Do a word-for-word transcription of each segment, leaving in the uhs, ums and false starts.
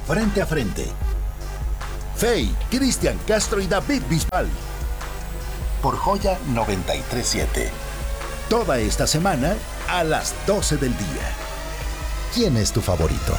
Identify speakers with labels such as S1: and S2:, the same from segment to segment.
S1: Frente a Frente. Faye, Cristian Castro y David Bisbal. Por Joya noventa y tres punto siete. Toda esta semana a las doce del día. ¿Quién es tu favorito?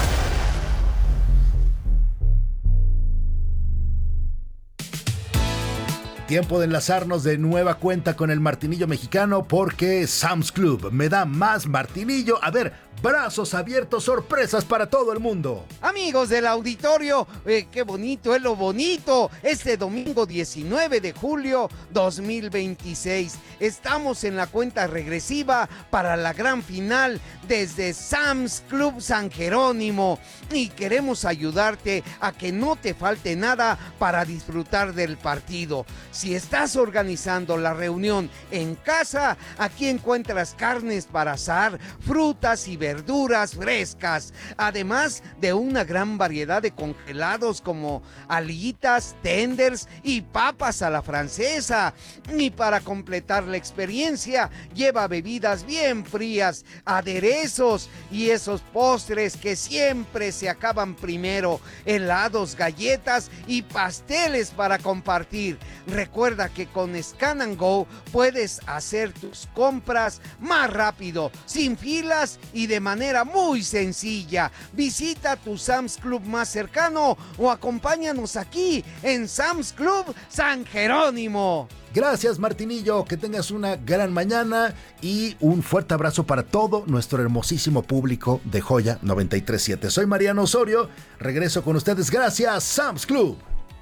S1: Tiempo de enlazarnos de nueva cuenta con el martinillo mexicano porque Sam's Club me da más martinillo. A ver, brazos abiertos, sorpresas para todo el mundo.
S2: Amigos del auditorio, eh, qué bonito es lo bonito. Este domingo diecinueve de julio dos mil veintiséis. Estamos en la cuenta regresiva para la gran final desde Sam's Club San Jerónimo. Y queremos ayudarte a que no te falte nada para disfrutar del partido. Si estás organizando la reunión en casa, aquí encuentras carnes para asar, frutas y verduras frescas, además de una gran variedad de congelados como alitas, tenders y papas a la francesa. Y para completar la experiencia, lleva bebidas bien frías, aderezos y esos postres que siempre se acaban primero, helados, galletas y pasteles para compartir. Recuerda que con Scan and Go puedes hacer tus compras más rápido, sin filas y de manera muy sencilla. Visita tu Sam's Club más cercano o acompáñanos aquí en Sam's Club San Jerónimo.
S1: Gracias, Martinillo, que tengas una gran mañana y un fuerte abrazo para todo nuestro hermosísimo público de Joya noventa y tres punto siete. Soy Mariano Osorio, regreso con ustedes gracias Sam's Club.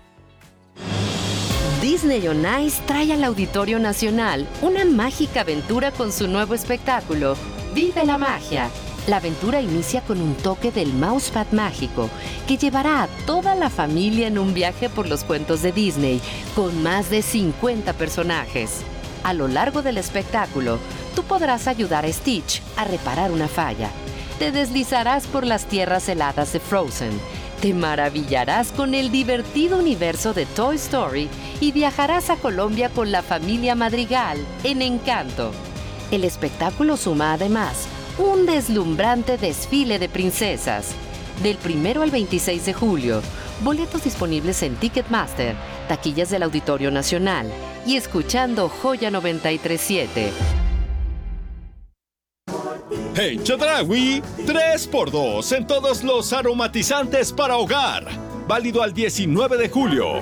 S3: Disney on Ice trae al Auditorio Nacional una mágica aventura con su nuevo espectáculo, Vive la Magia. La aventura inicia con un toque del Mousepad mágico que llevará a toda la familia en un viaje por los cuentos de Disney con más de cincuenta personajes. A lo largo del espectáculo, tú podrás ayudar a Stitch a reparar una falla. Te deslizarás por las tierras heladas de Frozen. Te maravillarás con el divertido universo de Toy Story y viajarás a Colombia con la familia Madrigal en Encanto. El espectáculo suma además un deslumbrante desfile de princesas. Del primero al veintiséis de julio, boletos disponibles en Ticketmaster, taquillas del Auditorio Nacional y escuchando Joya noventa y tres punto siete.
S4: En Chedraui, tres por dos en todos los aromatizantes para hogar. Válido al diecinueve de julio.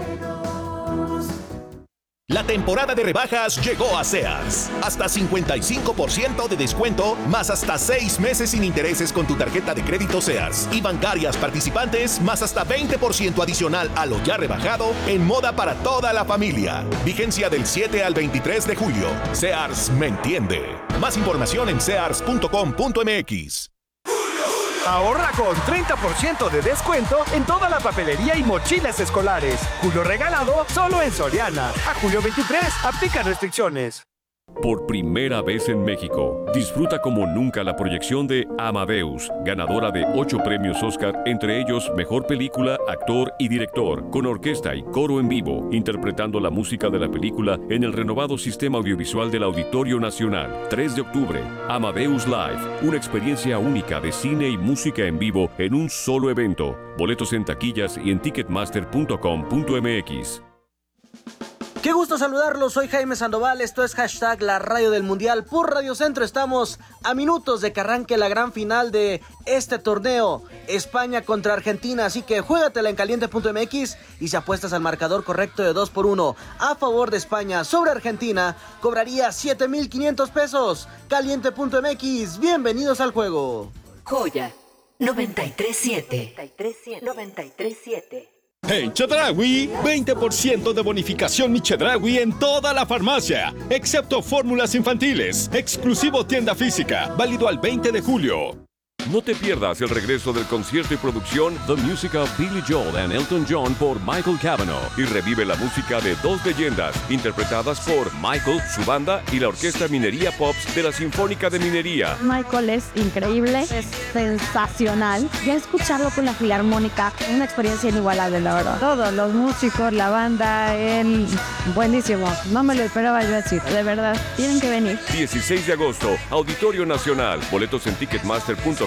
S5: La temporada de rebajas llegó a Sears. Hasta cincuenta y cinco por ciento de descuento, más hasta seis meses sin intereses con tu tarjeta de crédito Sears. Y bancarias participantes, más hasta veinte por ciento adicional a lo ya rebajado en moda para toda la familia. Vigencia del siete al veintitrés de julio. Sears me entiende. Más información en sears punto com punto m x.
S6: Ahorra con treinta por ciento de descuento en toda la papelería y mochilas escolares. Julio regalado solo en Soriana. A julio veintitrés, aplica restricciones.
S7: Por primera vez en México, disfruta como nunca la proyección de Amadeus, ganadora de ocho premios Oscar, entre ellos Mejor Película, Actor y Director, con orquesta y coro en vivo, interpretando la música de la película en el renovado sistema audiovisual del Auditorio Nacional. tres de octubre, Amadeus Live, una experiencia única de cine y música en vivo en un solo evento. Boletos en taquillas y en ticketmaster punto com punto m x.
S8: Qué gusto saludarlos, soy Jaime Sandoval, esto es hashtag La Radio del Mundial por Radio Centro. Estamos a minutos de que arranque la gran final de este torneo, España contra Argentina, así que juégatela en caliente punto m x y si apuestas al marcador correcto de dos por uno a favor de España sobre Argentina, cobraría siete mil quinientos pesos. caliente punto m x, bienvenidos al juego.
S3: Joya noventa y tres punto siete. noventa y tres punto siete.
S4: En Chedraui, veinte por ciento de bonificación Mi Chedraui en toda la farmacia, excepto fórmulas infantiles. Exclusivo tienda física, válido al veinte de julio.
S7: No te pierdas el regreso del concierto y producción The Music of Billy Joel and Elton John por Michael Cavanaugh y revive la música de dos leyendas interpretadas por Michael, su banda y la Orquesta Minería Pops de la Sinfónica de Minería.
S9: Michael es increíble, es sensacional. Ya escucharlo con la Filarmónica, una experiencia inigualable, la verdad. Todos los músicos, la banda, él, buenísimo. No me lo esperaba yo decir, de verdad. Tienen que venir.
S7: dieciséis de agosto, Auditorio Nacional. Boletos en ticketmaster punto com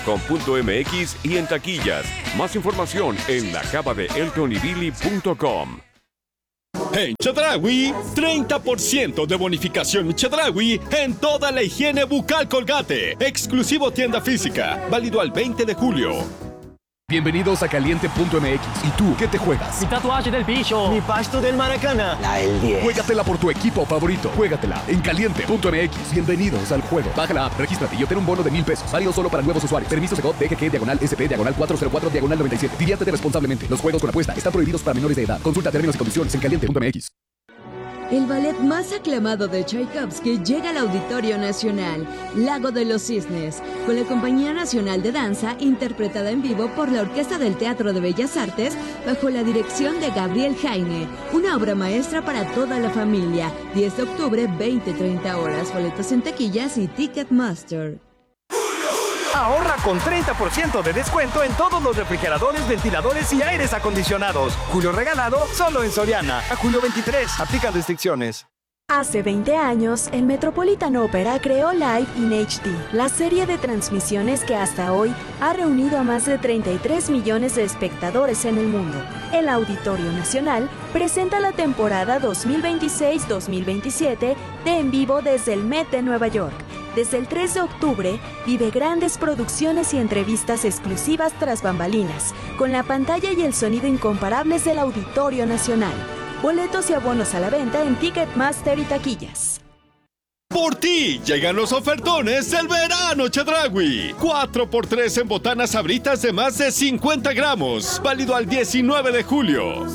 S7: com punto m x y en taquillas. Más información en la cava de elton y billy punto com.
S4: En Chedraui, treinta por ciento de bonificación Chedraui en toda la higiene bucal Colgate. Exclusivo tienda física, válido al veinte de julio.
S10: Bienvenidos a Caliente punto m x. ¿Y tú qué te juegas?
S11: Mi tatuaje del bicho.
S12: Mi pasto del Maracana.
S10: La del diez. Juégatela por tu equipo favorito. Juégatela en Caliente punto m x. Bienvenidos al juego. Baja la app, regístrate y obtén un bono de mil pesos. Válido solo para nuevos usuarios. Permiso Segov D G G diagonal S P diagonal cuatro cero cuatro diagonal noventa y siete. Diviértete responsablemente. Los juegos con apuesta están prohibidos para menores de edad. Consulta términos y condiciones en Caliente punto m x.
S13: El ballet más aclamado de Tchaikovsky llega al Auditorio Nacional, Lago de los Cisnes, con la Compañía Nacional de Danza, interpretada en vivo por la Orquesta del Teatro de Bellas Artes, bajo la dirección de Gabriel Jaime. Una obra maestra para toda la familia. diez de octubre, veinte a treinta horas. Boletos en taquillas y Ticketmaster.
S6: Ahorra con treinta por ciento de descuento en todos los refrigeradores, ventiladores y aires acondicionados. Julio regalado solo en Soriana. A julio veintitrés. Aplican restricciones.
S14: Hace veinte años, el Metropolitan Opera creó Live in H D, la serie de transmisiones que hasta hoy ha reunido a más de treinta y tres millones de espectadores en el mundo. El Auditorio Nacional presenta la temporada dos mil veintiséis dos mil veintisiete de En Vivo desde el Met de Nueva York. Desde el tres de octubre, vive grandes producciones y entrevistas exclusivas tras bambalinas, con la pantalla y el sonido incomparables del Auditorio Nacional. Boletos y abonos a la venta en Ticketmaster y taquillas.
S4: Por ti llegan los ofertones del verano Chedraui. cuatro por tres en botanas sabritas de más de cincuenta gramos. Válido al diecinueve de julio.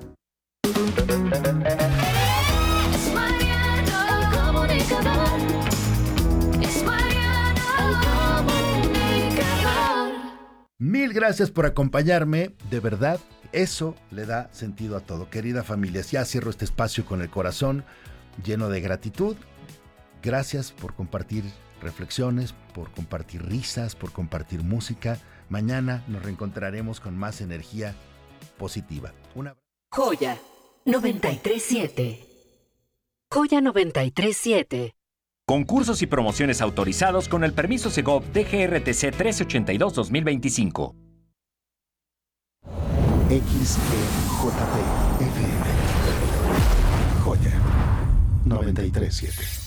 S1: Mil gracias por acompañarme, de verdad, eso le da sentido a todo. Querida familia, ya cierro este espacio con el corazón lleno de gratitud. Gracias por compartir reflexiones, por compartir risas, por compartir música. Mañana nos reencontraremos con más energía positiva. Una...
S3: Joya noventa y tres siete. Joya noventa y tres siete.
S15: Concursos y promociones autorizados con el permiso Segov D G R T C trescientos ochenta y dos guión dos mil veinticinco.
S1: X E J P F M. Joya noventa y tres siete.